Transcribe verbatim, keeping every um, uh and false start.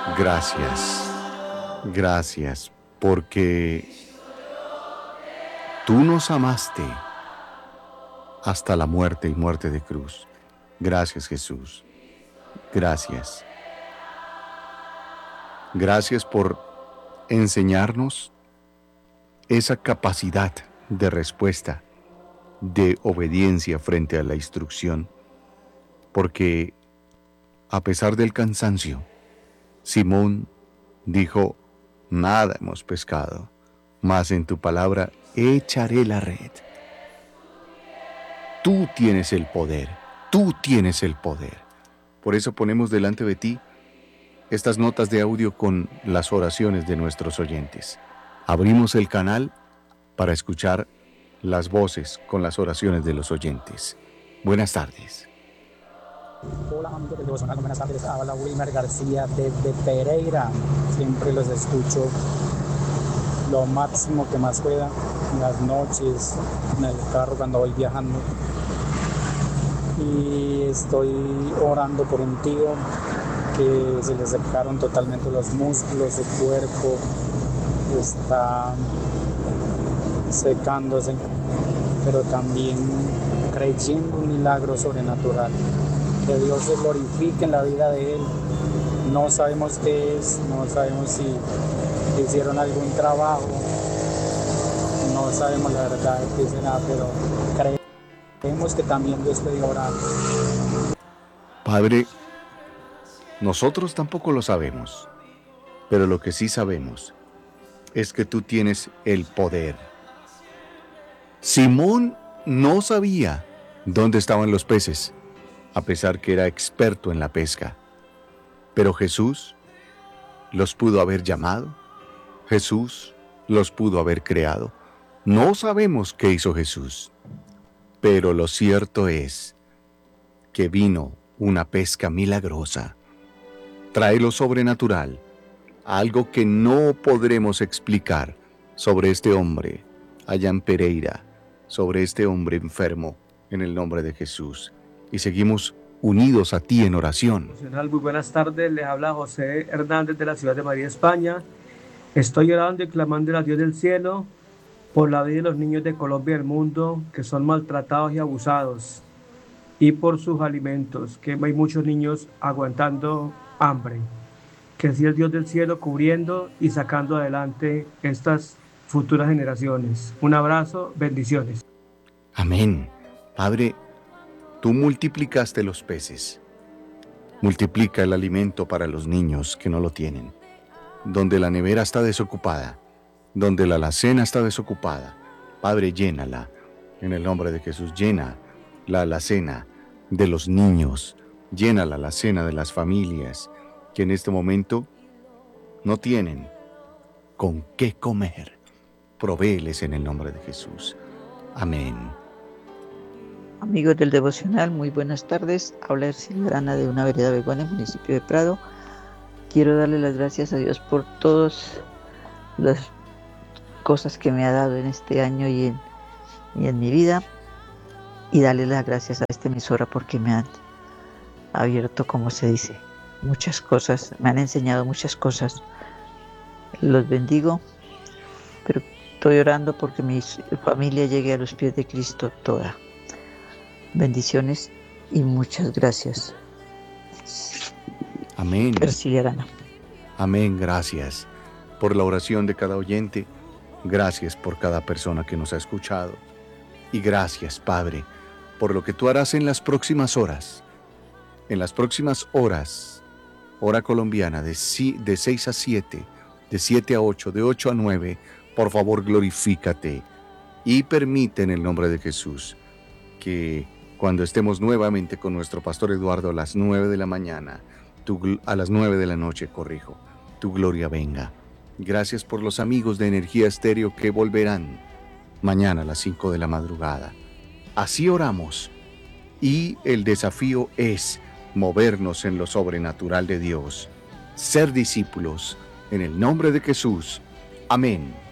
Gracias, gracias, porque tú nos amaste hasta la muerte y muerte de cruz. Gracias, Jesús. Gracias. Gracias por enseñarnos esa capacidad de respuesta, de obediencia frente a la instrucción, porque a pesar del cansancio, Simón dijo: nada hemos pescado, mas en tu palabra echaré la red. Tú tienes el poder, tú tienes el poder. Por eso ponemos delante de ti estas notas de audio con las oraciones de nuestros oyentes. Abrimos el canal para escuchar las voces con las oraciones de los oyentes. Buenas tardes. Hola amigos del Devocional, buenas tardes. Habla Wilmer García desde Pereira. Siempre los escucho lo máximo que más pueda, en las noches, en el carro cuando voy viajando. Y estoy orando por un tío que se le secaron totalmente los músculos, su cuerpo está secándose, pero también creyendo un milagro sobrenatural. Que Dios se glorifique en la vida de él. No sabemos qué es, no sabemos si hicieron algún trabajo, no sabemos la verdad qué será, pero creemos que también Dios puede orar. Padre, nosotros tampoco lo sabemos, pero lo que sí sabemos es que tú tienes el poder. Simón no sabía dónde estaban los peces, a pesar que era experto en la pesca. Pero Jesús los pudo haber llamado, Jesús los pudo haber creado. No sabemos qué hizo Jesús, pero lo cierto es que vino una pesca milagrosa. Trae lo sobrenatural, algo que no podremos explicar sobre este hombre allá en Pereira, sobre este hombre enfermo, en el nombre de Jesús. Y seguimos unidos a ti en oración. Muy buenas tardes, les habla José Hernández de la ciudad de María, España. Estoy orando y clamando al Dios del cielo por la vida de los niños de Colombia y del mundo que son maltratados y abusados, y por sus alimentos, que hay muchos niños aguantando hambre. Que sea el Dios del cielo cubriendo y sacando adelante estas futuras generaciones. Un abrazo, bendiciones. Amén. Padre, tú multiplicaste los peces. Multiplica el alimento para los niños que no lo tienen. Donde la nevera está desocupada, donde la alacena está desocupada, Padre, llénala. En el nombre de Jesús, llena la alacena de los niños, llena la alacena de las familias que en este momento no tienen con qué comer. Provéeles en el nombre de Jesús. Amén. Amigos del Devocional, muy buenas tardes. Habla Ercilia Arana de una vereda Begonia, municipio de Prado. Quiero darle las gracias a Dios por todas las cosas que me ha dado en este año y en, y en mi vida, y darle las gracias a esta emisora porque me han abierto, como se dice, muchas cosas, me han enseñado muchas cosas. Los bendigo, pero estoy orando porque mi familia llegue a los pies de Cristo toda. Bendiciones y muchas gracias. Amén. Ercilia Arana. Amén, gracias por la oración de cada oyente. Gracias por cada persona que nos ha escuchado. Y gracias, Padre, por lo que tú harás en las próximas horas. En las próximas horas, hora colombiana, de, de seis a siete, de siete a ocho, de ocho a nueve, por favor, glorifícate y permite en el nombre de Jesús que cuando estemos nuevamente con nuestro pastor Eduardo a las nueve de la mañana, tu, a las nueve de la noche, corrijo, tu gloria venga. Gracias por los amigos de Energía Estéreo que volverán mañana a las cinco de la madrugada. Así oramos, y el desafío es movernos en lo sobrenatural de Dios, ser discípulos en el nombre de Jesús. Amén.